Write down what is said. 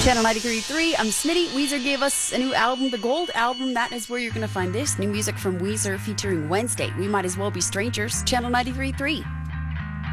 Channel 93.3, I'm Smitty. Weezer gave us a new album, the Gold Album. That is where you're going to find this new music from Weezer featuring Wednesday. We Might As Well Be Strangers. Channel 93.3.